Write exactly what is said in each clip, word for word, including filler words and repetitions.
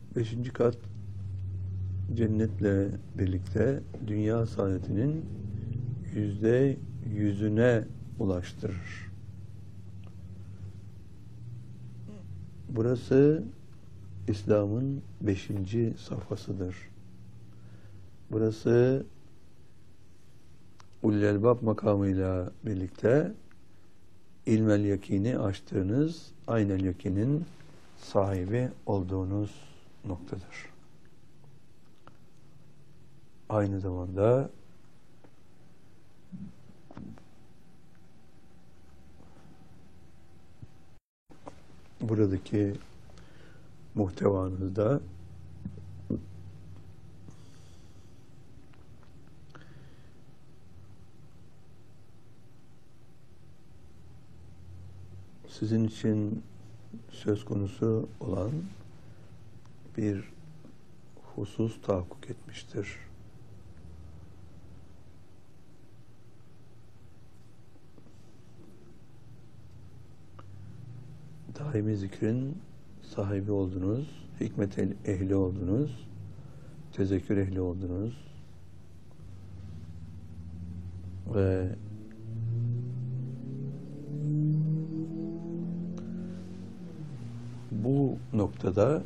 Beşinci kat cennetle birlikte dünya saadetinin yüzde yüzüne ulaştırır. Burası İslam'ın beşinci safhasıdır. Burası Ulul Elbab makamıyla birlikte ilmel yakini açtığınız, aynel yakinin sahibi olduğunuz noktadır. Aynı zamanda buradaki muhtevanızda sizin için söz konusu olan bir husus tahakkuk etmiştir. Daimi zikrin sahibi oldunuz, hikmet ehli oldunuz, tezekkür ehli oldunuz ve bu noktada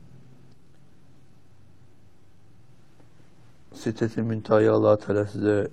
Sitet-i Münteha'yı Allah Teala size